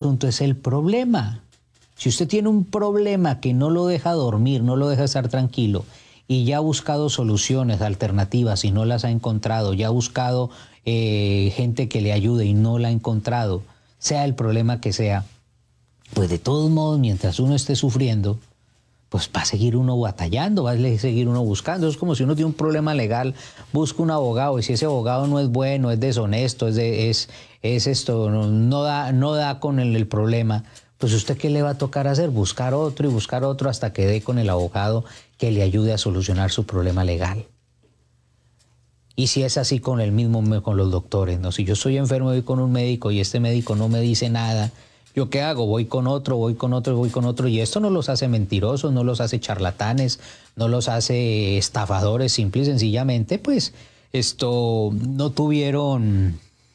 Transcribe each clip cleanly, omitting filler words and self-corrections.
asunto es el problema. Si usted tiene un problema que no lo deja dormir, no lo deja estar tranquilo, y ya ha buscado soluciones alternativas y no las ha encontrado, ya ha buscado gente que le ayude y no la ha encontrado, sea el problema que sea, pues de todos modos, mientras uno esté sufriendo, pues va a seguir uno batallando, va a seguir uno buscando. Es como si uno tiene un problema legal, busca un abogado, y si ese abogado no es bueno, es deshonesto, es esto, no da con el problema, pues usted ¿qué le va a tocar hacer? Buscar otro y buscar otro hasta que dé con el abogado que le ayude a solucionar su problema legal. Y si es así con con los doctores, ¿no? Si yo estoy enfermo, voy con un médico y este médico no me dice nada, ¿yo qué hago? Voy con otro, y esto no los hace mentirosos, no los hace charlatanes, no los hace estafadores, simple y sencillamente, pues, no tuvieron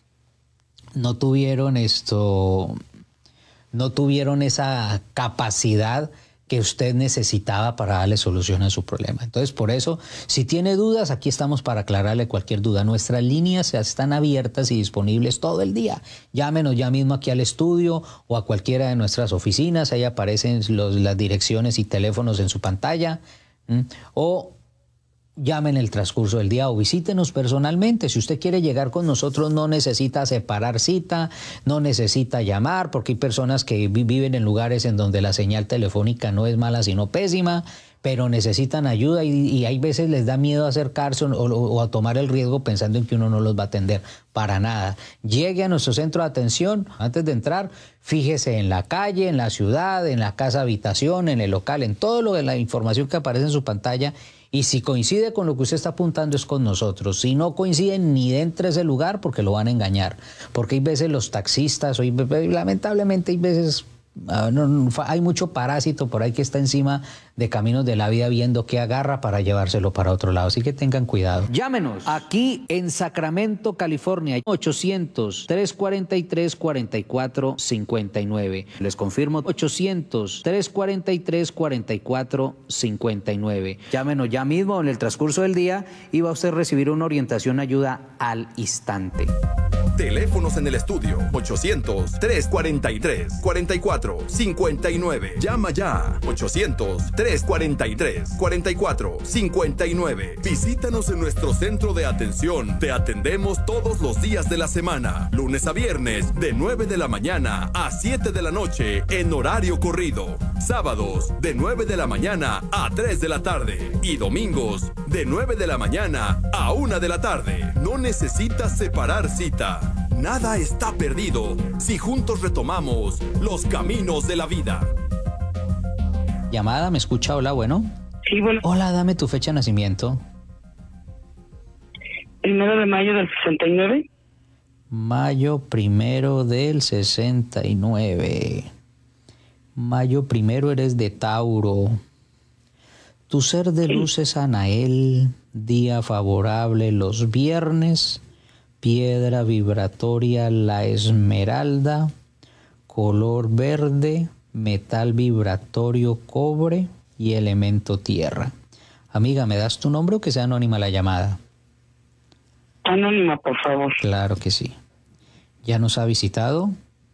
esa capacidad que usted necesitaba para darle solución a su problema. Entonces, por eso, si tiene dudas, aquí estamos para aclararle cualquier duda. Nuestras líneas están abiertas y disponibles todo el día. Llámenos ya mismo aquí al estudio o a cualquiera de nuestras oficinas. Ahí aparecen las direcciones y teléfonos en su pantalla. O llame en el transcurso del día o visítenos personalmente. Si usted quiere llegar con nosotros, no necesita separar cita, no necesita llamar, porque hay personas que viven en lugares en donde la señal telefónica no es mala, sino pésima, pero necesitan ayuda y hay veces les da miedo acercarse o a tomar el riesgo pensando en que uno no los va a atender. Para nada. Llegue a nuestro centro de atención. Antes de entrar, fíjese en la calle, en la ciudad, en la casa habitación, en el local, en todo lo de la información que aparece en su pantalla. Y si coincide con lo que usted está apuntando, es con nosotros. Si no coincide, ni dentro de ese lugar, porque lo van a engañar. Porque hay veces los taxistas, lamentablemente hay veces, hay mucho parásito por ahí que está encima de caminos de la vida viendo qué agarra para llevárselo para otro lado. Así que tengan cuidado. Llámenos aquí en Sacramento, California, 800-343-4459. Les confirmo, 800-343-4459. Llámenos ya mismo en el transcurso del día y va a usted recibir una orientación, ayuda al instante. Teléfonos en el estudio 800-343-4459. Llama ya 800-343-4459. Visítanos en nuestro centro de atención. Te atendemos todos los días de la semana, lunes a viernes de 9 de la mañana a 7 de la noche en horario corrido. Sábados de 9 de la mañana a 3 de la tarde y domingos de 9 de la mañana a 1 de la tarde. No necesitas separar cita. Nada está perdido si juntos retomamos los caminos de la vida. Llamada, ¿me escucha? Hola, bueno. Sí, bueno. Hola, dame tu fecha de nacimiento. 1 de mayo del 69. Mayo 1 del 69. Mayo 1 eres de Tauro. Tu ser de luz es Anael. Día favorable los viernes. Piedra vibratoria la esmeralda, color verde, metal vibratorio cobre y elemento tierra. Amiga, ¿me das tu nombre o que sea anónima la llamada? Anónima, por favor. Claro que sí. ¿Ya nos ha visitado?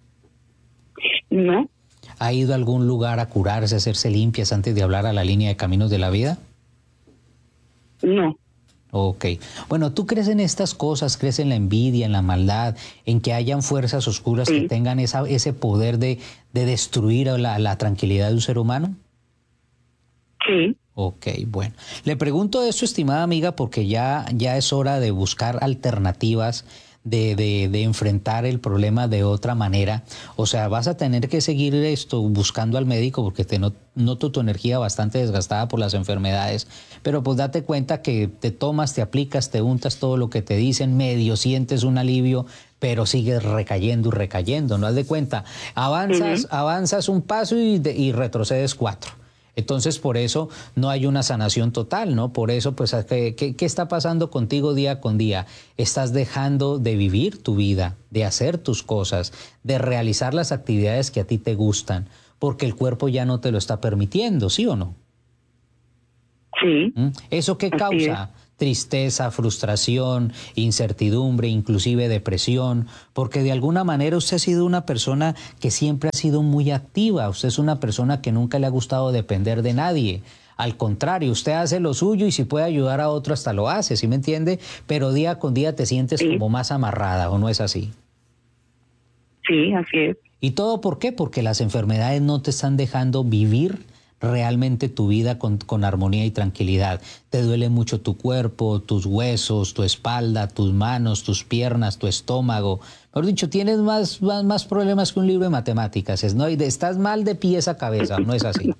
No. ¿Ha ido a algún lugar a curarse, a hacerse limpias antes de hablar a la línea de Caminos de la Vida? No. Ok. Bueno, ¿tú crees en estas cosas? ¿Crees en la envidia, en la maldad, en que hayan fuerzas oscuras que tengan ese poder de destruir la tranquilidad de un ser humano? Sí. Ok, bueno. Le pregunto eso, estimada amiga, porque ya es hora de buscar alternativas de enfrentar el problema de otra manera. O sea, vas a tener que seguir buscando al médico porque noto tu energía bastante desgastada por las enfermedades, pero pues date cuenta que te tomas, te aplicas, te untas todo lo que te dicen, medio sientes un alivio, pero sigues recayendo y recayendo, ¿no? Haz de cuenta, avanzas un paso y retrocedes 4. Entonces, por eso no hay una sanación total, ¿no? Por eso, pues, ¿qué está pasando contigo día con día? Estás dejando de vivir tu vida, de hacer tus cosas, de realizar las actividades que a ti te gustan, porque el cuerpo ya no te lo está permitiendo, ¿sí o no? Sí. ¿Eso qué causa? tristeza, frustración, incertidumbre, inclusive depresión, porque de alguna manera usted ha sido una persona que siempre ha sido muy activa, usted es una persona que nunca le ha gustado depender de nadie. Al contrario, usted hace lo suyo y si puede ayudar a otro hasta lo hace, ¿sí me entiende? Pero día con día te sientes Sí. como más amarrada, ¿o no es así? Sí, así es. ¿Y todo por qué? Porque las enfermedades no te están dejando vivir realmente tu vida con armonía y tranquilidad. Te duele mucho tu cuerpo, tus huesos, tu espalda, tus manos, tus piernas, tu estómago. Mejor dicho, tienes más problemas que un libro de matemáticas, ¿no? Y estás mal de pies a cabeza, ¿no es así?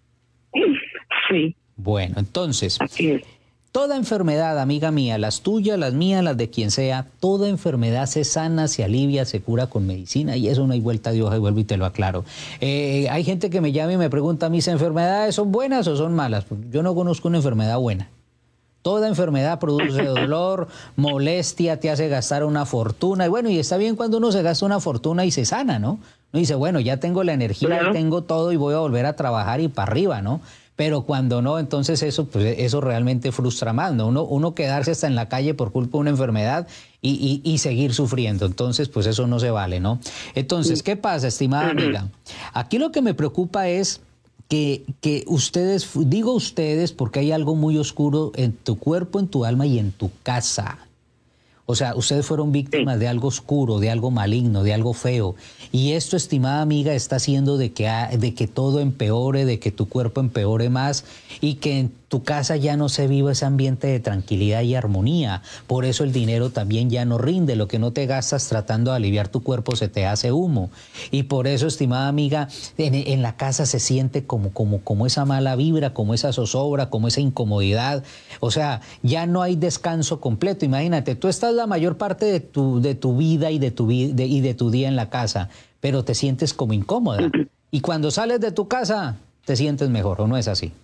Sí, Bueno, entonces, así es. toda enfermedad, amiga mía, las tuyas, las mías, las de quien sea, toda enfermedad se sana, se alivia, se cura con medicina y eso no hay vuelta de hoja, y vuelvo y te lo aclaro. Hay gente que me llama y me pregunta, ¿mis enfermedades son buenas o son malas? Pues yo no conozco una enfermedad buena. Toda enfermedad produce dolor, molestia, te hace gastar una fortuna. Y bueno, y está bien cuando uno se gasta una fortuna y se sana, ¿no? Uno dice, bueno, ya tengo la energía, Claro. tengo todo y voy a volver a trabajar y para arriba, ¿no? Pero cuando no, entonces eso, pues eso realmente frustra más, ¿no? Uno quedarse hasta en la calle por culpa de una enfermedad y seguir sufriendo. Entonces, pues eso no se vale, ¿no? Entonces, ¿qué pasa, estimada amiga? Aquí lo que me preocupa es que ustedes, digo ustedes porque hay algo muy oscuro en tu cuerpo, en tu alma y en tu casa. O sea, ustedes fueron víctimas de algo oscuro, de algo maligno, de algo feo. Y esto, estimada amiga, está haciendo de que todo empeore, de que tu cuerpo empeore más y que en tu casa ya no se viva ese ambiente de tranquilidad y armonía. Por eso el dinero también ya no rinde. Lo que no te gastas tratando de aliviar tu cuerpo se te hace humo. Y por eso, estimada amiga, en la casa se siente como esa mala vibra, como esa zozobra, como esa incomodidad. O sea, ya no hay descanso completo. Imagínate, tú estás la mayor parte de tu vida y de tu día en la casa, pero te sientes como incómoda. Y cuando sales de tu casa, te sientes mejor, ¿o no es así?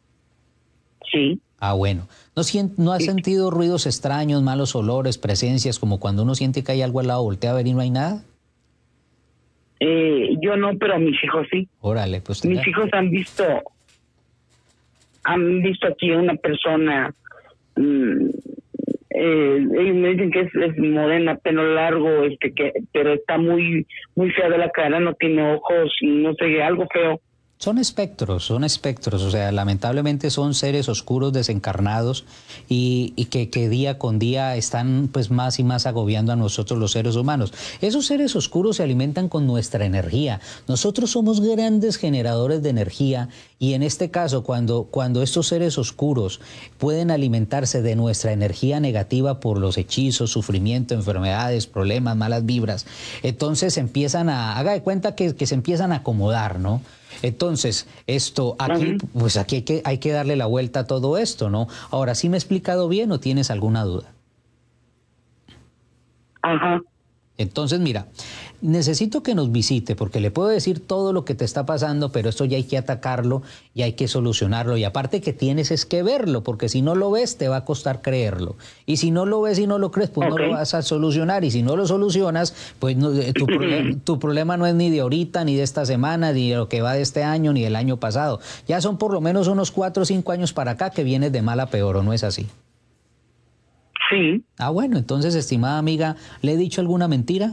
Sí. Ah, bueno. ¿No has sentido ruidos extraños, malos olores, presencias, como cuando uno siente que hay algo al lado, voltea a ver y no hay nada? Yo no, pero mis hijos sí. Órale, pues... Mis hijos han visto aquí a una persona, ellos me dicen que es morena, pelo largo, pero está muy fea de la cara, no tiene ojos, no sé, algo feo. Son espectros, o sea, lamentablemente son seres oscuros desencarnados y que día con día están pues más y más agobiando a nosotros los seres humanos. Esos seres oscuros se alimentan con nuestra energía. Nosotros somos grandes generadores de energía y en este caso cuando estos seres oscuros pueden alimentarse de nuestra energía negativa por los hechizos, sufrimiento, enfermedades, problemas, malas vibras, entonces empiezan haga de cuenta que se empiezan a acomodar, ¿no? Entonces, aquí hay que darle la vuelta a todo esto, ¿no? Ahora, ¿sí me he explicado bien o tienes alguna duda? Ajá. Entonces, mira, necesito que nos visite porque le puedo decir todo lo que te está pasando, pero esto ya hay que atacarlo y hay que solucionarlo. Y aparte que tienes es que verlo, porque si no lo ves te va a costar creerlo. Y si no lo ves y no lo crees, pues no lo vas a solucionar. Y si no lo solucionas, pues tu problema no es ni de ahorita, ni de esta semana, ni de lo que va de este año, ni del año pasado. Ya son por lo menos unos 4 o 5 años para acá que vienes de mal a peor, ¿o no es así? Sí. Ah, bueno, entonces, estimada amiga, ¿le he dicho alguna mentira?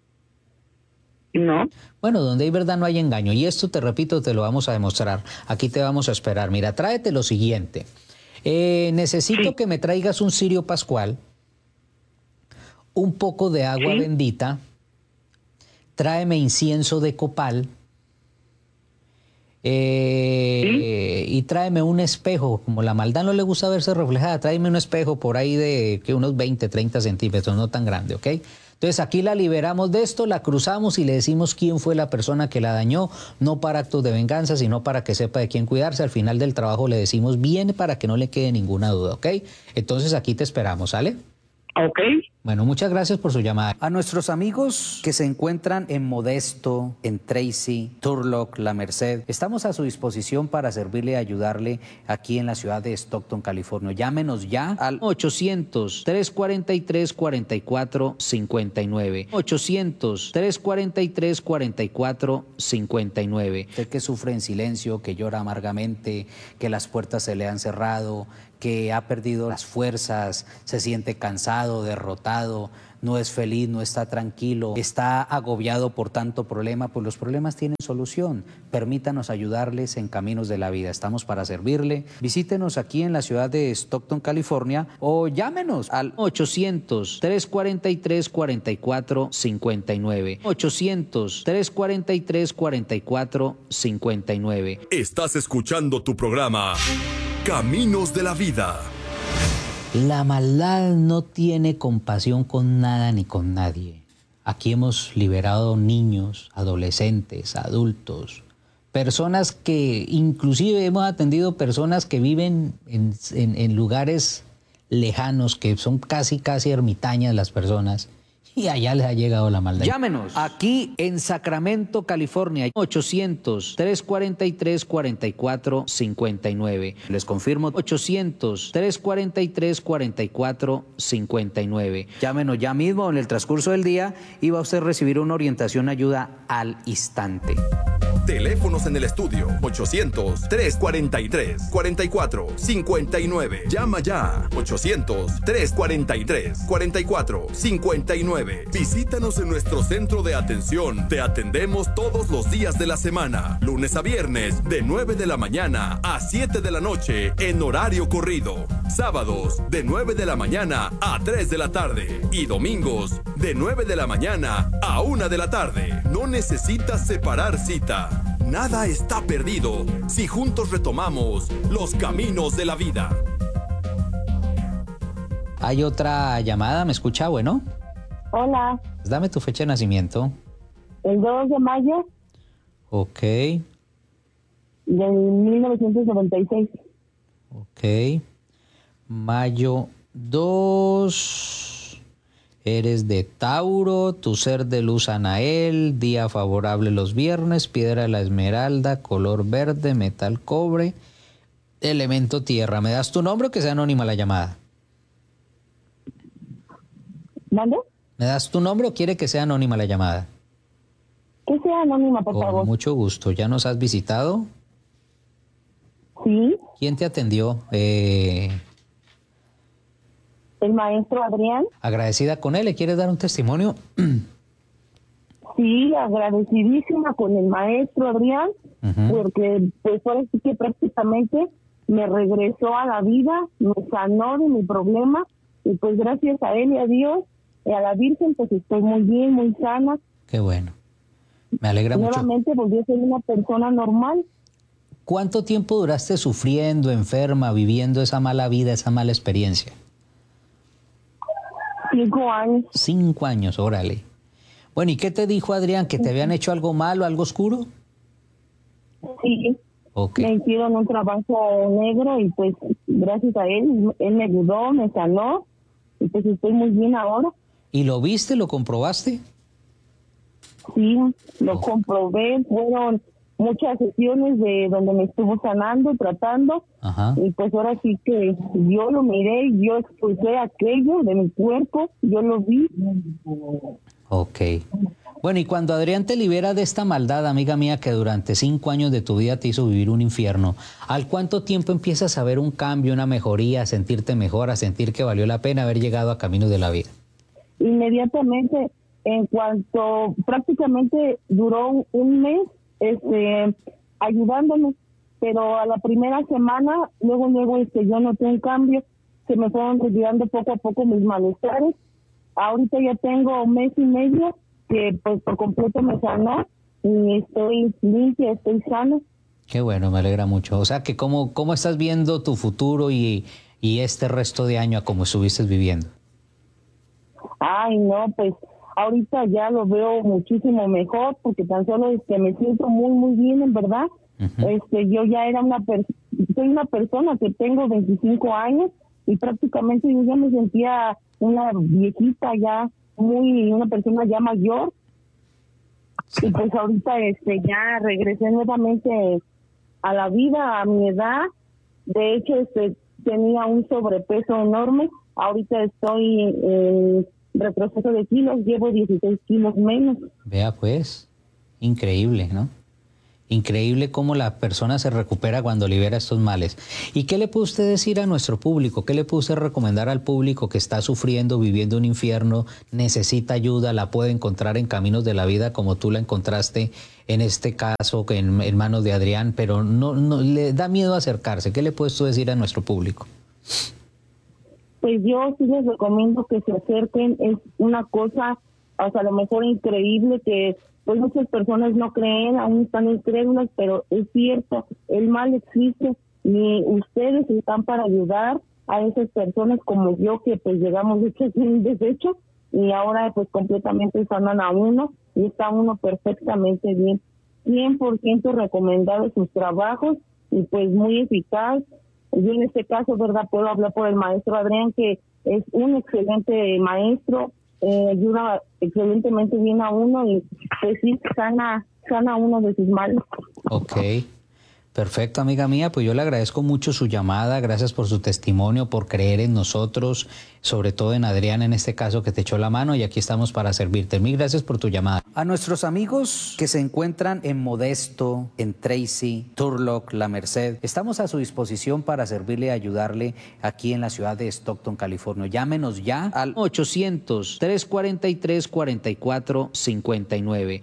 No. Bueno, donde hay verdad no hay engaño. Y esto, te repito, te lo vamos a demostrar. Aquí te vamos a esperar. Mira, tráete lo siguiente. Necesito que me traigas un cirio pascual, un poco de agua bendita, tráeme incienso de copal, y tráeme un espejo. Como la maldad no le gusta verse reflejada, tráeme un espejo por ahí de unos 20, 30 centímetros, no tan grande, ¿ok? Entonces aquí la liberamos de esto, la cruzamos y le decimos quién fue la persona que la dañó, no para actos de venganza, sino para que sepa de quién cuidarse. Al final del trabajo le decimos bien para que no le quede ninguna duda, ¿ok? Entonces aquí te esperamos, ¿sale? Ok. Bueno, muchas gracias por su llamada. A nuestros amigos que se encuentran en Modesto, en Tracy, Turlock, La Merced, estamos a su disposición para servirle y ayudarle aquí en la ciudad de Stockton, California. Llámenos ya al 800-343-4459. 800-343-4459. Usted que sufre en silencio, que llora amargamente, que las puertas se le han cerrado, que ha perdido las fuerzas, se siente cansado, derrotado, no es feliz, no está tranquilo, está agobiado por tanto problema, pues los problemas tienen solución. Permítanos ayudarles en Caminos de la Vida. Estamos para servirle. Visítenos aquí en la ciudad de Stockton, California, o llámenos al 800-343-4459. 800-343-4459. Estás escuchando tu programa Caminos de la Vida. La maldad no tiene compasión con nada ni con nadie. Aquí hemos liberado niños, adolescentes, adultos, personas que inclusive hemos atendido personas que viven en lugares lejanos, que son casi ermitañas las personas. Y allá les ha llegado la maldad. Llámenos aquí en Sacramento, California, 800-343-4459. Les confirmo, 800-343-4459. Llámenos ya mismo en el transcurso del día y va a usted recibir una orientación, ayuda al instante. Teléfonos en el estudio 800-343-4459. Llama ya 800-343-4459. Visítanos en nuestro centro de atención. Te atendemos todos los días de la semana, lunes a viernes de 9 de la mañana a 7 de la noche en horario corrido. Sábados de 9 de la mañana a 3 de la tarde y domingos de 9 de la mañana a 1 de la tarde. No necesitas separar cita. Nada está perdido si juntos retomamos los caminos de la vida. Hay otra llamada, ¿me escucha? Bueno. Hola. Dame tu fecha de nacimiento. El 2 de mayo. Ok. Del 1996. Ok. Mayo 2. Eres de Tauro, tu ser de luz Anael, día favorable los viernes, piedra de la esmeralda, color verde, metal cobre, elemento tierra. ¿Me das tu nombre o que sea anónima la llamada? ¿Mande? ¿Me das tu nombre o quiere que sea anónima la llamada? Que sea anónima, por favor. Con mucho gusto. ¿Ya nos has visitado? Sí. ¿Quién te atendió? El maestro Adrián. ¿Agradecida con él? ¿Le quieres dar un testimonio? Sí, agradecidísima con el maestro Adrián, porque pues ahora sí que prácticamente me regresó a la vida, me sanó de mi problema, y pues gracias a él y a Dios y a la Virgen pues estoy muy bien, muy sana. Qué bueno. Me alegra mucho. Nuevamente volví a ser una persona normal. ¿Cuánto tiempo duraste sufriendo, enferma, viviendo esa mala vida, esa mala experiencia? 5 años. 5 años, órale. Bueno, ¿y qué te dijo Adrián? ¿Que te habían hecho algo malo, algo oscuro? Sí. Okay. Me hicieron un trabajo negro y pues gracias a él me ayudó, me sanó y pues estoy muy bien ahora. ¿Y lo viste, lo comprobaste? Sí, lo comprobé, fueron muchas sesiones de donde me estuvo sanando, tratando. Ajá. Y pues ahora sí que yo lo miré, yo expulsé aquello de mi cuerpo, yo lo vi. Ok. Bueno, y cuando Adrián te libera de esta maldad, amiga mía, que durante 5 años de tu vida te hizo vivir un infierno, ¿al cuánto tiempo empiezas a ver un cambio, una mejoría, a sentirte mejor, a sentir que valió la pena haber llegado a Caminos de la Vida? Inmediatamente, en cuanto prácticamente duró un mes ayudándome, pero a la primera semana, luego yo noté un cambio, se me fueron retirando poco a poco mis malestares. Ahorita ya tengo 1 mes y medio que pues por completo me sanó y estoy limpia, estoy sana. Qué bueno, me alegra mucho. O sea, que ¿cómo estás viendo tu futuro y este resto de año a cómo estuviste viviendo? Ay, no, pues ahorita ya lo veo muchísimo mejor porque tan solo me siento muy, muy bien, en verdad. Yo ya era soy una persona que tengo 25 años y prácticamente yo ya me sentía una viejita ya, una persona ya mayor. Y pues ahorita ya regresé nuevamente a la vida, a mi edad. De hecho, tenía un sobrepeso enorme. Ahorita estoy en retroceso de kilos, llevo 16 kilos menos. Vea pues, increíble, ¿no? Increíble cómo la persona se recupera cuando libera estos males. ¿Y qué le puede usted decir a nuestro público? ¿Qué le puede usted recomendar al público que está sufriendo, viviendo un infierno, necesita ayuda, la puede encontrar en Caminos de la Vida como tú la encontraste en este caso en manos de Adrián, pero no le da miedo acercarse? ¿Qué le puedes tú decir a nuestro público? Pues yo sí les recomiendo que se acerquen. Es una cosa, o sea, a lo mejor increíble, que pues muchas personas no creen, aún están incrédulas, pero es cierto, el mal existe y ustedes están para ayudar a esas personas como yo, que pues llegamos hechos un desecho y ahora pues completamente sanan a uno y está uno perfectamente bien. 100% recomendado sus trabajos y pues muy eficaz. Yo en este caso, ¿verdad?, puedo hablar por el maestro Adrián, que es un excelente maestro, ayuda excelentemente bien a uno y pues sí, sana uno de sus males. Ok, perfecto, amiga mía, pues yo le agradezco mucho su llamada, gracias por su testimonio, por creer en nosotros, sobre todo en Adrián en este caso que te echó la mano, y aquí estamos para servirte. Mil gracias por tu llamada. A nuestros amigos que se encuentran en Modesto, en Tracy, Turlock, La Merced, estamos a su disposición para servirle y ayudarle aquí en la ciudad de Stockton, California. Llámenos ya al 800-343-4459.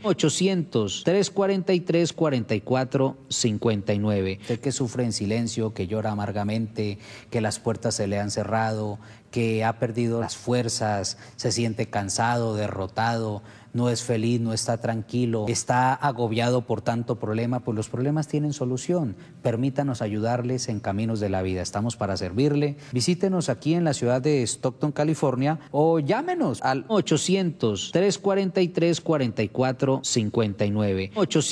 800-343-4459. Usted que sufre en silencio, que llora amargamente, que las puertas se le han cerrado, que ha perdido las fuerzas, se siente cansado, derrotado, no es feliz, no está tranquilo, está agobiado por tanto problema, pues los problemas tienen solución. Permítanos ayudarles en Caminos de la Vida. Estamos para servirle. Visítenos aquí en la ciudad de Stockton, California, o llámenos al 800-343-4459.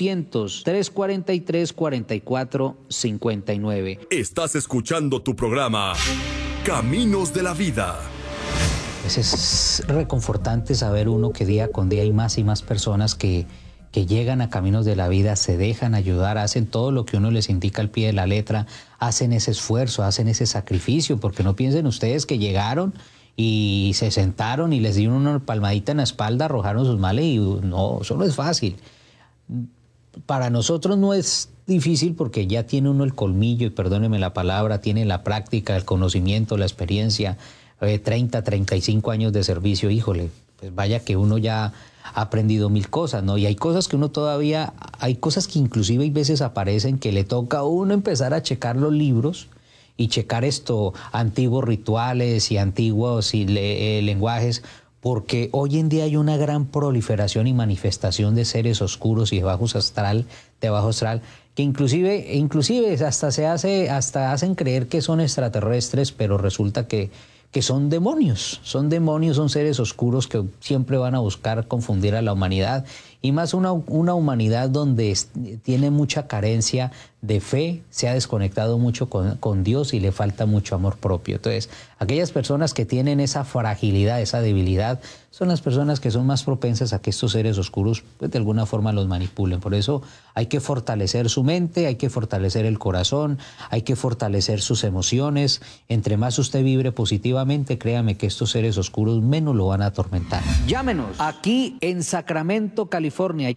800-343-4459. Estás escuchando tu programa Caminos de la Vida. Pues es reconfortante saber uno que día con día hay más y más personas que llegan a Caminos de la Vida, se dejan ayudar, hacen todo lo que uno les indica al pie de la letra, hacen ese esfuerzo, hacen ese sacrificio, porque no piensen ustedes que llegaron y se sentaron y les dieron una palmadita en la espalda, arrojaron sus males y no, eso no es fácil. Para nosotros no es difícil porque ya tiene uno el colmillo, y perdóneme la palabra, tiene la práctica, el conocimiento, la experiencia, 30, 35 años de servicio, híjole, pues vaya que uno ya ha aprendido mil cosas, ¿no? Y hay cosas que uno todavía, hay cosas que inclusive hay veces aparecen que le toca a uno empezar a checar los libros y checar antiguos rituales y antiguos lenguajes, porque hoy en día hay una gran proliferación y manifestación de seres oscuros y de bajo astral, que inclusive hasta hacen creer que son extraterrestres, pero resulta que son demonios, son seres oscuros que siempre van a buscar confundir a la humanidad, y más una humanidad donde tiene mucha carencia de fe, se ha desconectado mucho con Dios y le falta mucho amor propio. Entonces, aquellas personas que tienen esa fragilidad, esa debilidad, son las personas que son más propensas a que estos seres oscuros pues, de alguna forma los manipulen. Por eso hay que fortalecer su mente, hay que fortalecer el corazón, hay que fortalecer sus emociones. Entre más usted vibre positivamente, créame que estos seres oscuros menos lo van a atormentar. Llámenos aquí en Sacramento, California,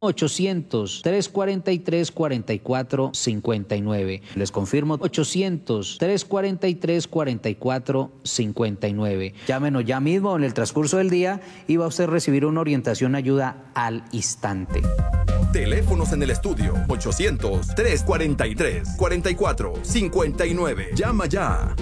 800-343-4459. Les confirmo, 800-343-4459. Llámenos ya mismo, en el transcurso del día, y va a usted recibir una orientación, ayuda al instante. Teléfonos en el estudio 800-343-4459. Llama ya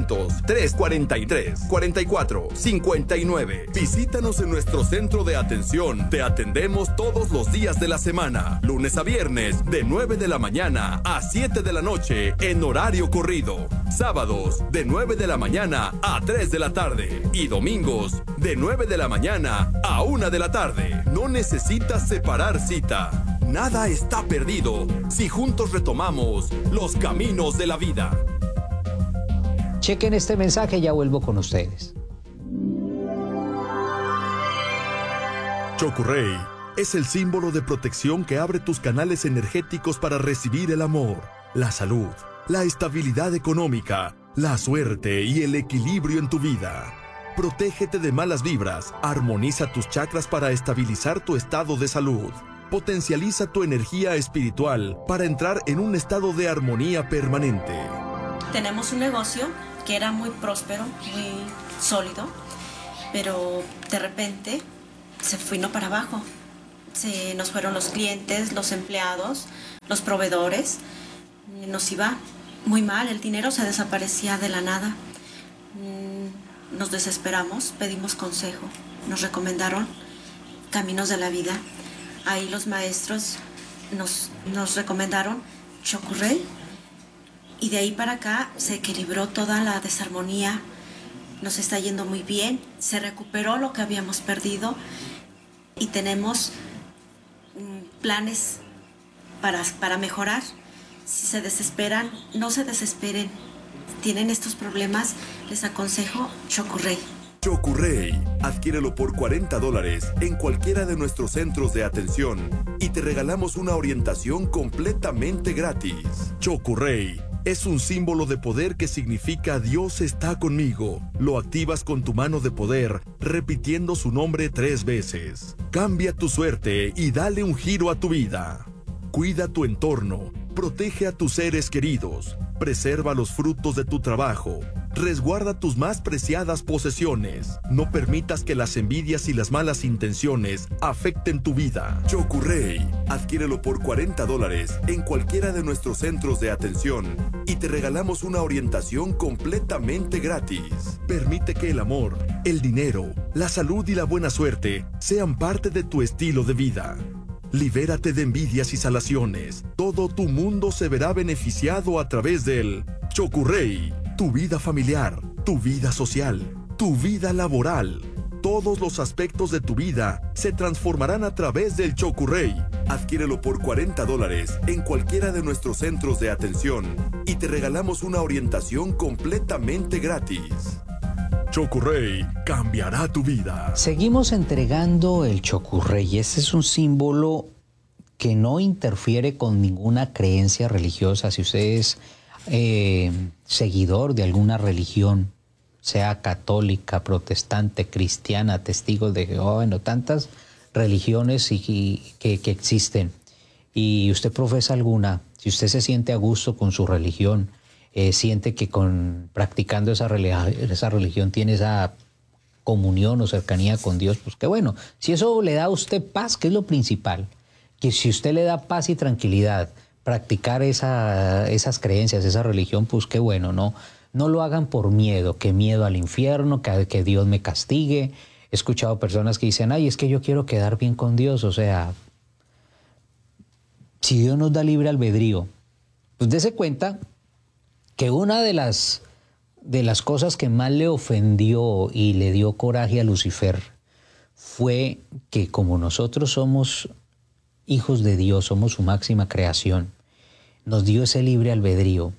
800-343-4459. Visítanos en nuestro centro de atención. Te atendemos todos los días de la semana, lunes a viernes de 9 de la mañana a 7 de la noche en horario corrido. Sábados de 9 de la mañana a 3 de la tarde y domingos de 9 de la mañana a 1 de la tarde. No necesitas separar cita. Nada está perdido si juntos retomamos los caminos de la vida. Chequen este mensaje, ya vuelvo con ustedes. Chokurey es el símbolo de protección que abre tus canales energéticos para recibir el amor, la salud, la estabilidad económica, la suerte y el equilibrio en tu vida. Protégete de malas vibras, armoniza tus chakras para estabilizar tu estado de salud. Potencializa tu energía espiritual para entrar en un estado de armonía permanente. Tenemos un negocio que era muy próspero, muy sólido, pero de repente se vino para abajo. Se nos fueron los clientes, los empleados, los proveedores. Nos iba muy mal, el dinero se desaparecía de la nada. Nos desesperamos, pedimos consejo. Nos recomendaron Caminos de la Vida. Ahí los maestros nos recomendaron Chokurey. Y de ahí para acá se equilibró toda la desarmonía. Nos está yendo muy bien. Se recuperó lo que habíamos perdido. Y tenemos planes para mejorar. Si se desesperan, no se desesperen. Tienen estos problemas, les aconsejo Chokurey. Chokurey, adquiérelo por $40 en cualquiera de nuestros centros de atención y te regalamos una orientación completamente gratis. Chokurey es un símbolo de poder que significa Dios está conmigo. Lo activas con tu mano de poder, repitiendo su nombre 3 veces. Cambia tu suerte y dale un giro a tu vida. Cuida tu entorno, protege a tus seres queridos, preserva los frutos de tu trabajo, resguarda tus más preciadas posesiones. No permitas que las envidias y las malas intenciones afecten tu vida. Chokurey, adquiérelo por $40 en cualquiera de nuestros centros de atención y te regalamos una orientación completamente gratis. Permite que el amor, el dinero, la salud y la buena suerte sean parte de tu estilo de vida. Libérate de envidias y salaciones. Todo tu mundo se verá beneficiado a través del Chokurey. Tu vida familiar, tu vida social, tu vida laboral. Todos los aspectos de tu vida se transformarán a través del Chokurey. Adquiérelo por $40 en cualquiera de nuestros centros de atención y te regalamos una orientación completamente gratis. Chokurey cambiará tu vida. Seguimos entregando el Chokurey. Este es un símbolo que no interfiere con ninguna creencia religiosa. Si usted es seguidor de alguna religión, sea católica, protestante, cristiana, testigos de Jehová, bueno, tantas religiones que existen, y usted profesa alguna, si usted se siente a gusto con su religión, siente que practicando esa religión tiene esa comunión o cercanía con Dios, pues qué bueno. Si eso le da a usted paz, que es lo principal, que si usted le da paz y tranquilidad, practicar esas creencias, esa religión, pues qué bueno, no lo hagan por miedo, que miedo al infierno, que Dios me castigue. He escuchado personas que dicen, ay, es que yo quiero quedar bien con Dios. O sea, si Dios nos da libre albedrío, pues dése cuenta que una de las cosas que más le ofendió y le dio coraje a Lucifer fue que como nosotros somos hijos de Dios, somos su máxima creación, nos dio ese libre albedrío,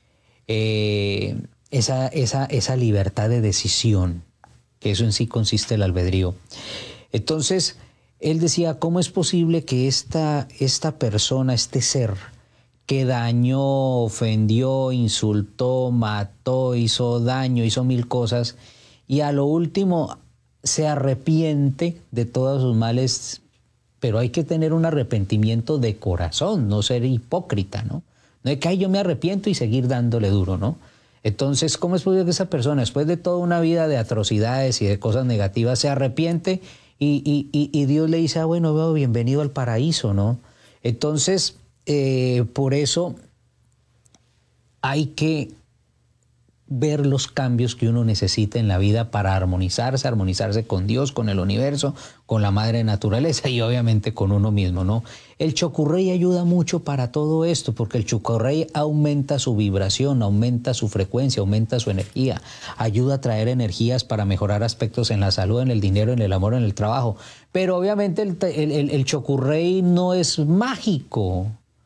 esa libertad de decisión, que eso en sí consiste el albedrío. Entonces, él decía, ¿cómo es posible que esta persona, este ser, que dañó, ofendió, insultó, mató, hizo daño, hizo mil cosas, y a lo último se arrepiente de todos sus males? Pero hay que tener un arrepentimiento de corazón, no ser hipócrita, ¿no? No es que ay, yo me arrepiento y seguir dándole duro, ¿no? Entonces, ¿cómo es posible que esa persona, después de toda una vida de atrocidades y de cosas negativas, se arrepiente y Dios le dice, bueno, bienvenido al paraíso, ¿no? Entonces, por eso hay que ver los cambios que uno necesita en la vida para armonizarse con Dios, con el universo, con la madre naturaleza y obviamente con uno mismo, ¿no? El Chokurey ayuda mucho para todo esto, porque el Chokurey aumenta su vibración, aumenta su frecuencia, aumenta su energía, ayuda a traer energías para mejorar aspectos en la salud, en el dinero, en el amor, en el trabajo. Pero obviamente el Chokurey no es mágico,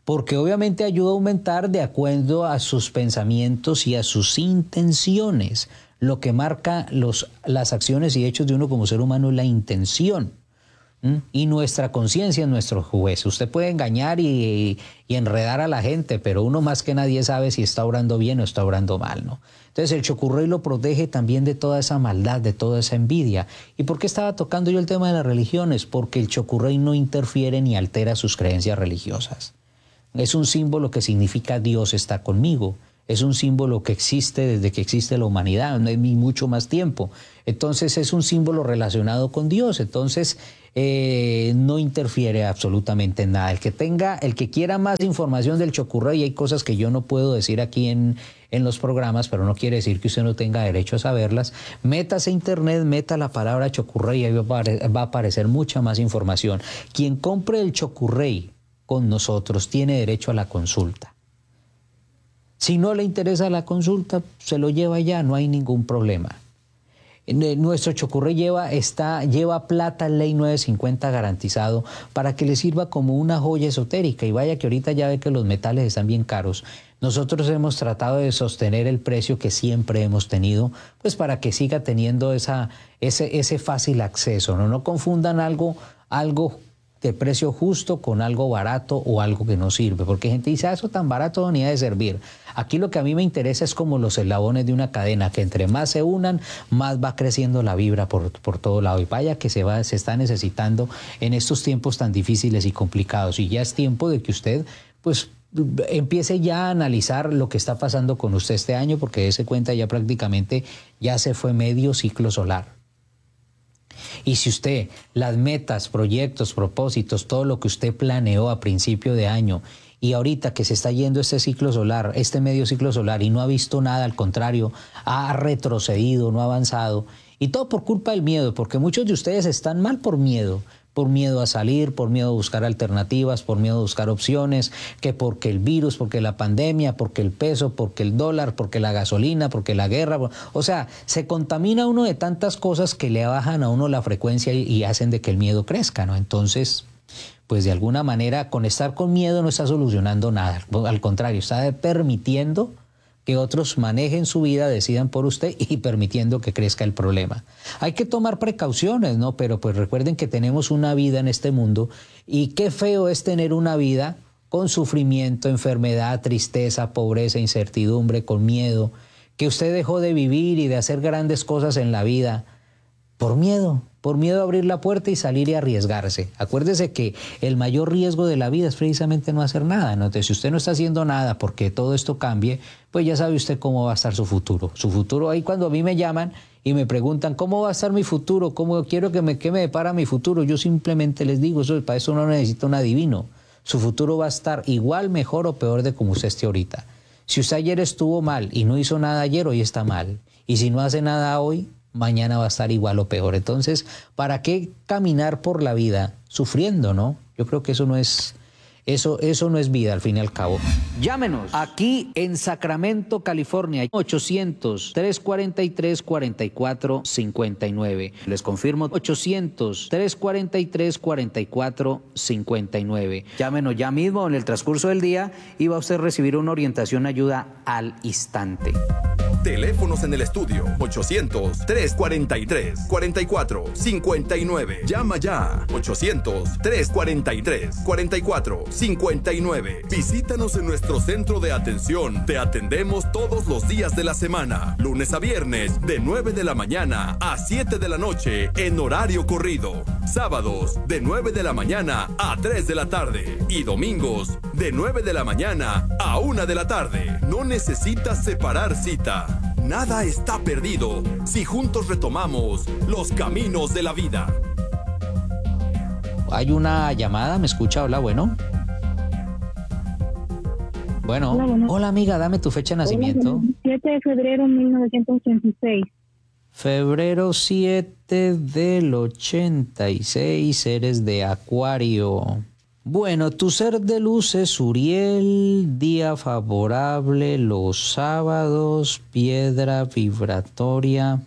porque obviamente ayuda a aumentar de acuerdo a sus pensamientos y a sus intenciones. Lo que marca las acciones y hechos de uno como ser humano es la intención. Y nuestra conciencia es nuestro juez. Usted puede engañar y enredar a la gente, pero uno más que nadie sabe si está obrando bien o está obrando mal, ¿no? Entonces el chokurrey lo protege también de toda esa maldad, de toda esa envidia. ¿Y por qué estaba tocando yo el tema de las religiones? Porque el chokurrey no interfiere ni altera sus creencias religiosas. Es un símbolo que significa Dios está conmigo. Es un símbolo que existe desde que existe la humanidad, no hay mucho más tiempo. Entonces es un símbolo relacionado con Dios. Entonces no interfiere absolutamente en nada. El que quiera más información del chokurrey, hay cosas que yo no puedo decir aquí en los programas, pero no quiere decir que usted no tenga derecho a saberlas. Métase a internet, meta la palabra chokurrey y ahí va a aparecer mucha más información. Quien compre el chokurrey con nosotros tiene derecho a la consulta. Si no le interesa la consulta, se lo lleva ya, no hay ningún problema. Nuestro chokurrey lleva plata ley 950 garantizado para que le sirva como una joya esotérica. Y vaya que ahorita ya ve que los metales están bien caros. Nosotros hemos tratado de sostener el precio que siempre hemos tenido, pues para que siga teniendo ese fácil acceso. No confundan algo de precio justo con algo barato o algo que no sirve, porque gente dice, eso tan barato ni ha de servir. Aquí lo que a mí me interesa es como los eslabones de una cadena, que entre más se unan, más va creciendo la vibra por todo lado. Y vaya que se está necesitando en estos tiempos tan difíciles y complicados. Y ya es tiempo de que usted, pues, empiece ya a analizar lo que está pasando con usted este año, porque dése cuenta ya prácticamente ya se fue medio ciclo solar. Y si usted, las metas, proyectos, propósitos, todo lo que usted planeó a principio de año y ahorita que se está yendo este ciclo solar, este medio ciclo solar y no ha visto nada, al contrario, ha retrocedido, no ha avanzado, y todo por culpa del miedo, porque muchos de ustedes están mal por miedo a salir, por miedo a buscar alternativas, por miedo a buscar opciones, que porque el virus, porque la pandemia, porque el peso, porque el dólar, porque la gasolina, porque la guerra. O sea, se contamina uno de tantas cosas que le bajan a uno la frecuencia y hacen de que el miedo crezca, ¿no? Entonces, pues de alguna manera, con estar con miedo no está solucionando nada. Al contrario, está permitiendo que otros manejen su vida, decidan por usted y permitiendo que crezca el problema. Hay que tomar precauciones, ¿no? Pero pues recuerden que tenemos una vida en este mundo y qué feo es tener una vida con sufrimiento, enfermedad, tristeza, pobreza, incertidumbre, con miedo, que usted dejó de vivir y de hacer grandes cosas en la vida por miedo a abrir la puerta y salir y arriesgarse. Acuérdese que el mayor riesgo de la vida es precisamente no hacer nada, ¿no? Entonces, si usted no está haciendo nada porque todo esto cambie, pues ya sabe usted cómo va a estar su futuro. Su futuro, ahí cuando a mí me llaman y me preguntan cómo va a estar mi futuro, cómo quiero que me depara mi futuro, yo simplemente les digo, para eso no necesita un adivino. Su futuro va a estar igual, mejor o peor de como usted esté ahorita. Si usted ayer estuvo mal y no hizo nada ayer, hoy está mal. Y si no hace nada hoy, mañana va a estar igual o peor. Entonces, ¿para qué caminar por la vida sufriendo, no? Yo creo que eso no es vida, al fin y al cabo. Llámenos aquí en Sacramento, California, 800-343-4459. Les confirmo, 800-343-4459. Llámenos ya mismo en el transcurso del día y va a usted recibir una orientación, ayuda al instante. Teléfonos en el estudio 800-343-4459. Llama ya 800-343-4459. Visítanos en nuestro centro de atención. Te atendemos todos los días de la semana, lunes a viernes, de 9 de la mañana a 7 de la noche en horario corrido. Sábados de 9 de la mañana a 3 de la tarde y domingos de 9 de la mañana a 1 de la tarde. No necesitas separar cita. Nada está perdido si juntos retomamos los caminos de la vida. Hay una llamada, ¿me escucha? Hola, bueno. Hola amiga, dame tu fecha de nacimiento. 7 de febrero de 1986. Febrero 7 del 86, eres de Acuario. Bueno, tu ser de luz es Uriel, día favorable los sábados, piedra vibratoria,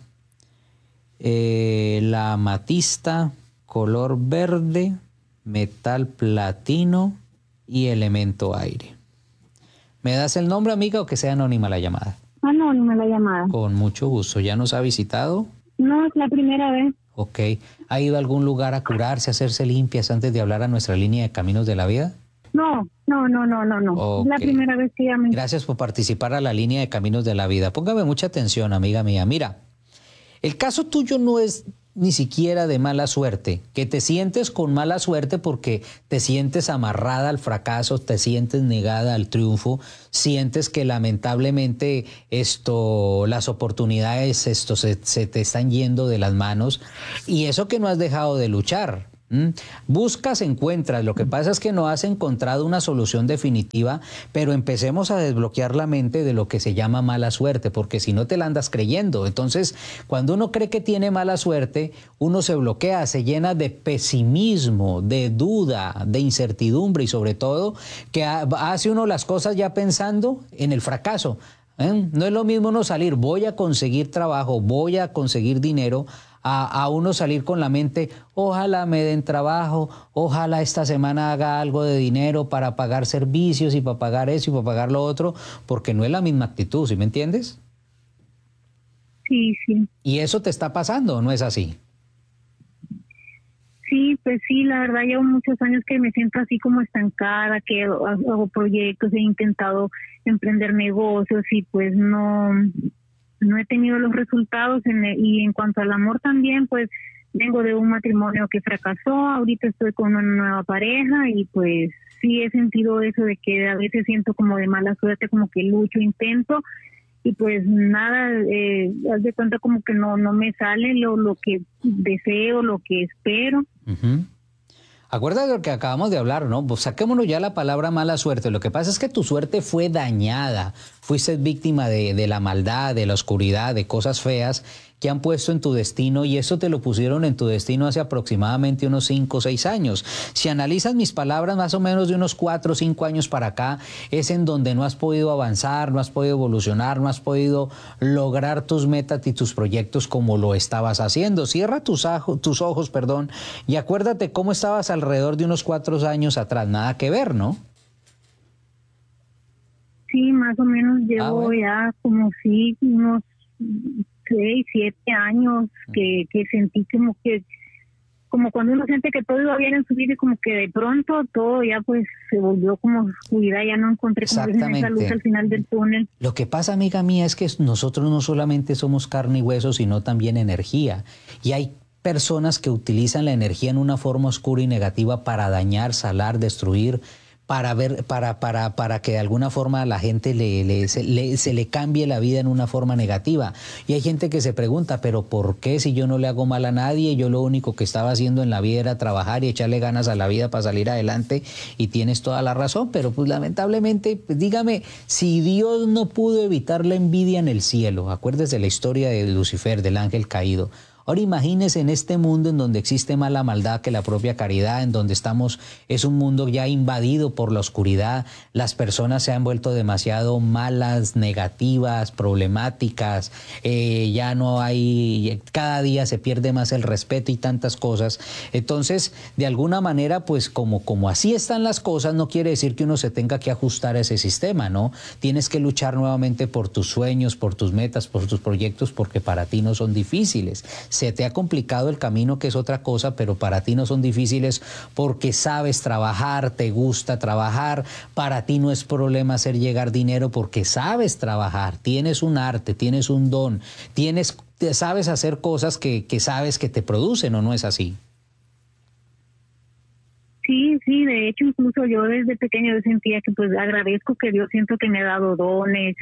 la amatista, color verde, metal platino y elemento aire. ¿Me das el nombre, amiga, o que sea anónima la llamada? Anónima la llamada. Con mucho gusto. ¿Ya nos ha visitado? No, es la primera vez. Ok. ¿Ha ido a algún lugar a curarse, a hacerse limpias antes de hablar a nuestra línea de Caminos de la Vida? No. Okay. Es la primera vez que llamé. Gracias por participar a la línea de Caminos de la Vida. Póngame mucha atención, amiga mía. Mira, el caso tuyo no es ni siquiera de mala suerte, que te sientes con mala suerte porque te sientes amarrada al fracaso, te sientes negada al triunfo, sientes que lamentablemente las oportunidades se te están yendo de las manos, y eso que no has dejado de luchar. Buscas, encuentras. Lo que pasa es que no has encontrado una solución definitiva, pero empecemos a desbloquear la mente de lo que se llama mala suerte, porque si no te la andas creyendo. Entonces, cuando uno cree que tiene mala suerte, uno se bloquea, se llena de pesimismo, de duda, de incertidumbre, y sobre todo que hace uno las cosas ya pensando en el fracaso. No es lo mismo uno salir, voy a conseguir trabajo, voy a conseguir dinero, a uno salir con la mente, ojalá me den trabajo, ojalá esta semana haga algo de dinero para pagar servicios y para pagar eso y para pagar lo otro, porque no es la misma actitud, ¿sí me entiendes? Sí. ¿Y eso te está pasando, no es así? Sí, pues sí, la verdad llevo muchos años que me siento así como estancada, que hago proyectos, he intentado emprender negocios y pues no he tenido los resultados. Y en cuanto al amor también, pues vengo de un matrimonio que fracasó, ahorita estoy con una nueva pareja y pues sí he sentido eso de que a veces siento como de mala suerte, como que lucho, intento y pues nada, haz de cuenta como que no me sale lo que deseo, lo que espero. Uh-huh. Acuérdate de lo que acabamos de hablar, ¿no? Pues saquémonos ya la palabra mala suerte. Lo que pasa es que tu suerte fue dañada. Fuiste víctima de la maldad, de la oscuridad, de cosas feas que han puesto en tu destino, y eso te lo pusieron en tu destino hace aproximadamente unos 5 o 6 años. Si analizas mis palabras, más o menos de unos 4 o 5 años para acá, es en donde no has podido avanzar, no has podido evolucionar, no has podido lograr tus metas y tus proyectos como lo estabas haciendo. Cierra tus ojos, y acuérdate cómo estabas alrededor de unos 4 años atrás. Nada que ver, ¿no? Sí, más o menos llevo ya como unos 6, 7 años que sentí como cuando uno siente que todo iba bien en su vida y como que de pronto todo ya pues se volvió como oscuridad, ya no encontré como esa luz al final del túnel. Lo que pasa, amiga mía, es que nosotros no solamente somos carne y hueso, sino también energía, y hay personas que utilizan la energía en una forma oscura y negativa para dañar, salar, destruir, para que de alguna forma a la gente se le cambie la vida en una forma negativa. Y hay gente que se pregunta, pero ¿por qué si yo no le hago mal a nadie? Yo lo único que estaba haciendo en la vida era trabajar y echarle ganas a la vida para salir adelante, y tienes toda la razón, pero pues lamentablemente, pues, dígame, si Dios no pudo evitar la envidia en el cielo, acuérdese la historia de Lucifer, del ángel caído. Ahora imagínese en este mundo en donde existe más la maldad que la propia caridad, en donde es un mundo ya invadido por la oscuridad, las personas se han vuelto demasiado malas, negativas, problemáticas, ya no hay, cada día se pierde más el respeto y tantas cosas. Entonces, de alguna manera, pues como así están las cosas, no quiere decir que uno se tenga que ajustar a ese sistema, ¿no? Tienes que luchar nuevamente por tus sueños, por tus metas, por tus proyectos, porque para ti no son difíciles. Se te ha complicado el camino, que es otra cosa, pero para ti no son difíciles porque sabes trabajar, te gusta trabajar, para ti no es problema hacer llegar dinero porque sabes trabajar, tienes un arte, tienes un don, sabes hacer cosas que sabes que te producen, ¿o no es así? Sí, de hecho incluso yo desde pequeño yo sentía que pues agradezco que Dios, siento que me ha dado dones,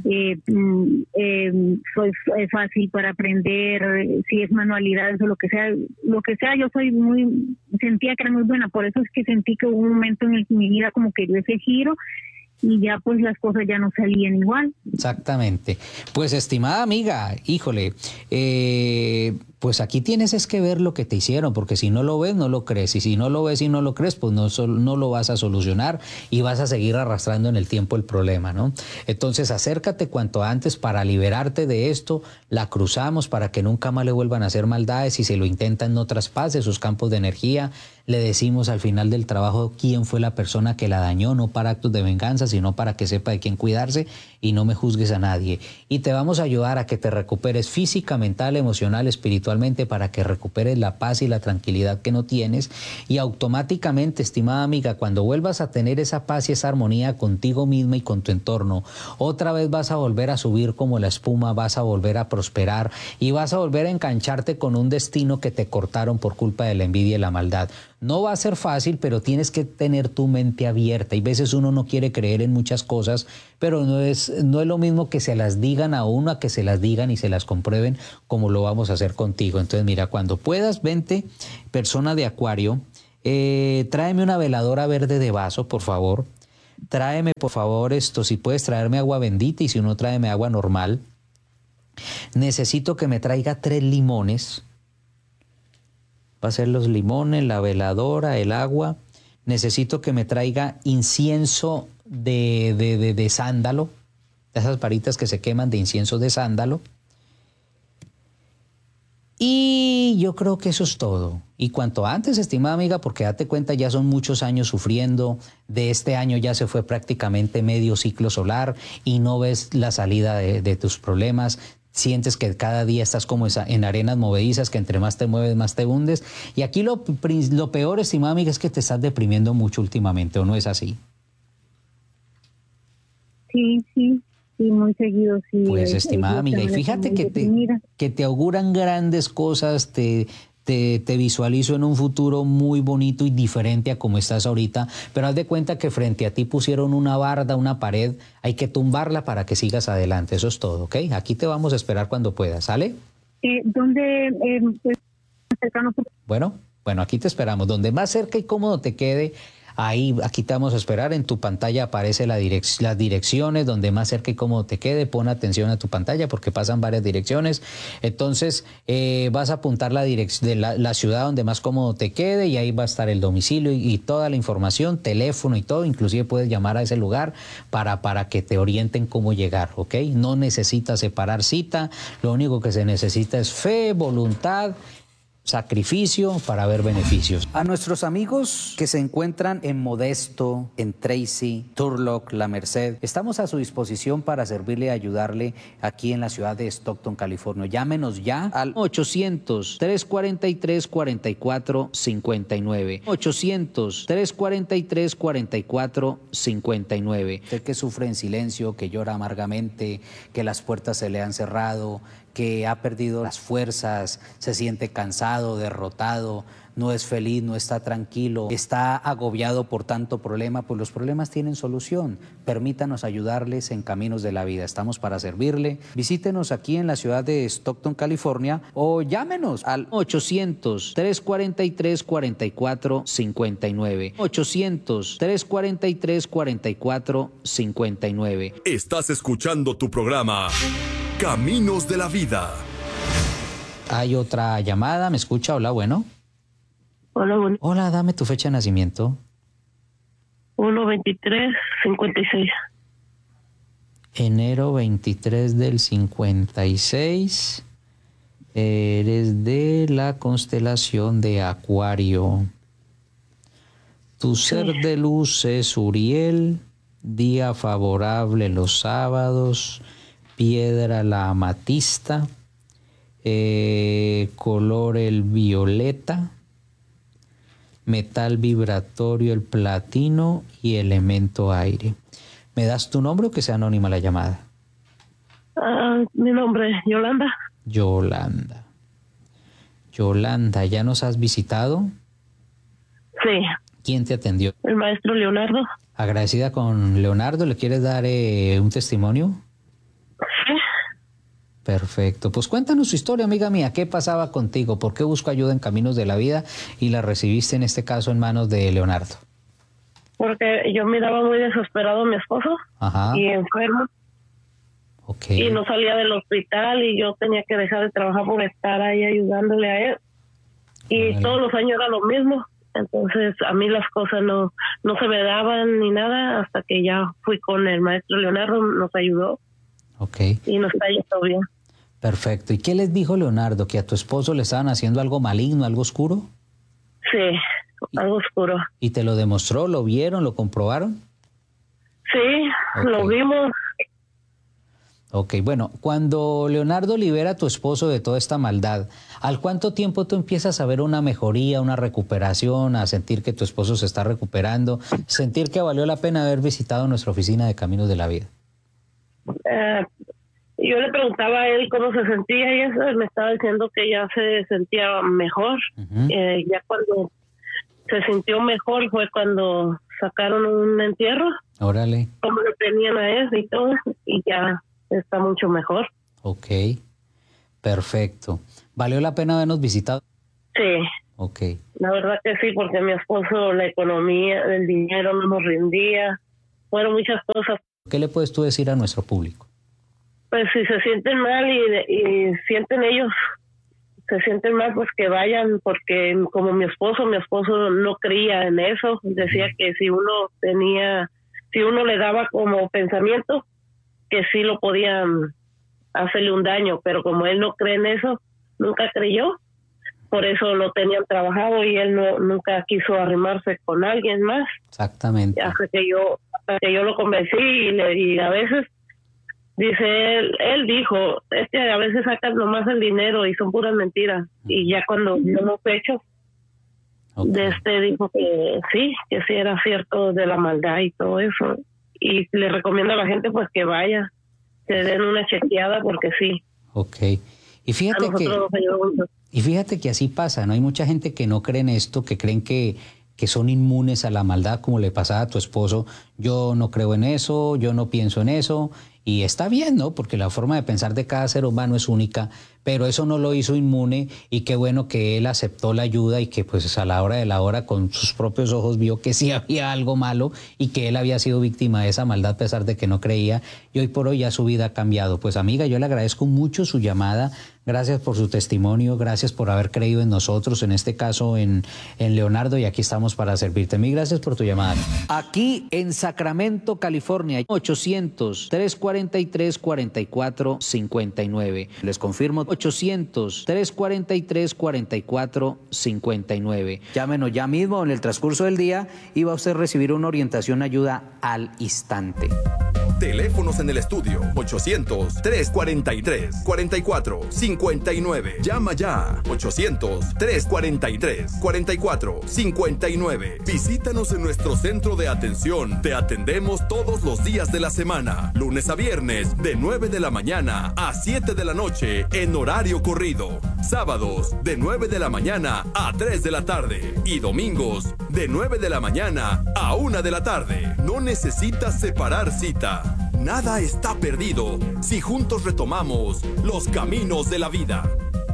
soy fácil para aprender, si es manualidades o lo que sea yo sentía que era muy buena, por eso es que sentí que hubo un momento en mi vida como que dio ese giro y ya pues las cosas ya no salían igual. Exactamente. Pues estimada amiga, híjole, Pues aquí tienes es que ver lo que te hicieron, porque si no lo ves, no lo crees. Y si no lo ves y no lo crees, pues no lo vas a solucionar y vas a seguir arrastrando en el tiempo el problema, ¿no? Entonces acércate cuanto antes para liberarte de esto, la cruzamos para que nunca más le vuelvan a hacer maldades. Si se lo intentan, no traspase sus campos de energía. Le decimos al final del trabajo quién fue la persona que la dañó, no para actos de venganza, sino para que sepa de quién cuidarse y no me juzgues a nadie. Y te vamos a ayudar a que te recuperes física, mental, emocional, espiritualmente, para que recuperes la paz y la tranquilidad que no tienes. Y automáticamente, estimada amiga, cuando vuelvas a tener esa paz y esa armonía contigo misma y con tu entorno, otra vez vas a volver a subir como la espuma, vas a volver a prosperar y vas a volver a engancharte con un destino que te cortaron por culpa de la envidia y la maldad. No va a ser fácil, pero tienes que tener tu mente abierta. Y a veces uno no quiere creer en muchas cosas, pero no es lo mismo que se las digan a uno a que se las digan y se las comprueben, como lo vamos a hacer contigo. Entonces, mira, cuando puedas, vente, persona de Acuario, tráeme una veladora verde de vaso, por favor. Tráeme, por favor, si puedes traerme agua bendita y si no, tráeme agua normal. Necesito que me traiga 3 limones. Va a ser los limones, la veladora, el agua. Necesito que me traiga incienso de sándalo, de esas varitas que se queman de incienso de sándalo. Y yo creo que eso es todo. Y cuanto antes, estimada amiga, porque date cuenta, ya son muchos años sufriendo. De este año ya se fue prácticamente medio ciclo solar y no ves la salida de tus problemas. Sientes que cada día estás como en arenas movedizas, que entre más te mueves, más te hundes. Y aquí lo peor, estimada amiga, es que te estás deprimiendo mucho últimamente, ¿o no es así? Sí, muy seguido, sí. Pues, estimada amiga, y fíjate que te auguran grandes cosas, te visualizo en un futuro muy bonito y diferente a como estás ahorita, pero haz de cuenta que frente a ti pusieron una barda, una pared, hay que tumbarla para que sigas adelante, eso es todo, ¿ok? Aquí te vamos a esperar cuando puedas, ¿sale? ¿Dónde pues, cercano? Bueno, aquí te esperamos, donde más cerca y cómodo te quede. Aquí te vamos a esperar. En tu pantalla aparece las direcciones donde más cerca y cómodo te quede. Pon atención a tu pantalla porque pasan varias direcciones. Entonces vas a apuntar la ciudad donde más cómodo te quede y ahí va a estar el domicilio y toda la información, teléfono y todo. Inclusive puedes llamar a ese lugar para que te orienten cómo llegar, ¿ok? No necesitas separar cita. Lo único que se necesita es fe, voluntad, sacrificio para ver beneficios. A nuestros amigos que se encuentran en Modesto, en Tracy, Turlock, La Merced, estamos a su disposición para servirle y ayudarle aquí en la ciudad de Stockton, California. Llámenos ya al 800-343-4459. 800-343-4459. Usted que sufre en silencio, que llora amargamente, que las puertas se le han cerrado, que ha perdido las fuerzas, se siente cansado, derrotado, no es feliz, no está tranquilo, está agobiado por tanto problema, pues los problemas tienen solución. Permítanos ayudarles en caminos de la vida. Estamos para servirle. Visítenos aquí en la ciudad de Stockton, California, o llámenos al 800-343-4459. 800-343-4459. Estás escuchando tu programa Caminos de la Vida. Hay otra llamada, ¿me escucha? Hola, bueno. Hola. Hola, dame tu fecha de nacimiento. 1/23/56. Enero 23 del 56. Eres de la constelación de Acuario. Tu ser de luz es Uriel. Día favorable los sábados. Piedra la amatista. Color el violeta. Metal vibratorio el platino y elemento aire. ¿Me das tu nombre o que sea anónima la llamada? Mi nombre es Yolanda. Yolanda, ¿ya nos has visitado? Sí. ¿Quién te atendió? El maestro Leonardo. Agradecida con Leonardo, ¿le quieres dar un testimonio? Sí. Perfecto. Pues cuéntanos su historia, amiga mía. ¿Qué pasaba contigo? ¿Por qué busco ayuda en Caminos de la Vida y la recibiste en este caso en manos de Leonardo? Porque yo miraba muy desesperado a mi esposo. Ajá. Y enfermo. Y no salía del hospital y yo tenía que dejar de trabajar por estar ahí ayudándole a él. Y todos los años era lo mismo. Entonces a mí las cosas no se me daban ni nada hasta que ya fui con el maestro Leonardo, nos ayudó. Y nos está yendo bien. Perfecto. ¿Y qué les dijo Leonardo? ¿Que a tu esposo le estaban haciendo algo maligno, algo oscuro? Sí, algo oscuro. ¿Y te lo demostró? ¿Lo vieron? ¿Lo comprobaron? Sí, lo vimos. Ok, bueno, cuando Leonardo libera a tu esposo de toda esta maldad, ¿al cuánto tiempo tú empiezas a ver una mejoría, una recuperación, a sentir que tu esposo se está recuperando, sentir que valió la pena haber visitado nuestra oficina de Caminos de la Vida? Yo le preguntaba a él cómo se sentía y eso, él me estaba diciendo que ya se sentía mejor. Ya cuando se sintió mejor fue cuando sacaron un entierro. Órale. Como lo tenían a él y todo, y ya está mucho mejor. Ok, perfecto. ¿Valió la pena habernos visitado? Sí. Ok. La verdad que sí, porque mi esposo, la economía, el dinero no nos rendía. Fueron muchas cosas. ¿Qué le puedes tú decir a nuestro público? Pues si se sienten mal y sienten ellos, se sienten mal, pues que vayan, porque como mi esposo no creía en eso. Decía que si uno le daba como pensamiento, que sí lo podían hacerle un daño, pero como él no cree en eso, nunca creyó, por eso lo tenían trabajado y él nunca quiso arrimarse con alguien más. Exactamente. Hasta que yo lo convencí y a veces, dice él dijo, a veces sacan nomás el dinero y son puras mentiras, y ya cuando vio los hechos, dijo que sí era cierto de la maldad y todo eso. Y le recomiendo a la gente pues que vaya, que den una chequeada porque sí. Ok. Y fíjate que así pasa, ¿no? Hay mucha gente que no cree en esto, que creen que son inmunes a la maldad, como le pasaba a tu esposo. Yo no creo en eso, yo no pienso en eso. Y está bien, ¿no? Porque la forma de pensar de cada ser humano es única, pero eso no lo hizo inmune, y qué bueno que él aceptó la ayuda y que pues a la hora de la hora con sus propios ojos vio que sí había algo malo y que él había sido víctima de esa maldad a pesar de que no creía, y hoy por hoy ya su vida ha cambiado. Pues amiga, yo le agradezco mucho su llamada, gracias por su testimonio, gracias por haber creído en nosotros, en este caso en Leonardo, y aquí estamos para servirte. Mil gracias por tu llamada. Aquí en Sacramento, California, 800-343-4459. Les confirmo, 800-343-4459. Llámenos ya mismo en el transcurso del día y va a usted recibir una orientación, ayuda al instante. Teléfonos en el estudio 800-343-4459. Llama ya 800-343-4459. Visítanos en nuestro centro de atención. Te atendemos todos los días de la semana, lunes a viernes de 9 de la mañana a 7 de la noche en horario corrido. Sábados de 9 de la mañana a 3 de la tarde y domingos de 9 de la mañana a 1 de la tarde. No necesitas separar cita. Nada está perdido si juntos retomamos los caminos de la vida.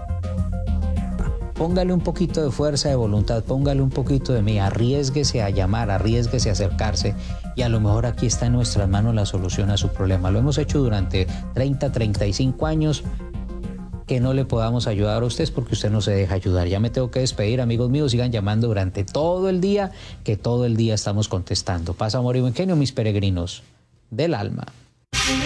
Póngale un poquito de fuerza de voluntad, póngale un poquito de mí, arriésguese a llamar, arriésguese a acercarse, y a lo mejor aquí está en nuestras manos la solución a su problema. Lo hemos hecho durante 30, 35 años. Que no le podamos ayudar a usted porque usted no se deja ayudar. Ya me tengo que despedir, amigos míos. Sigan llamando durante todo el día, que todo el día estamos contestando. Paz, amor y buen genio, mis peregrinos del alma.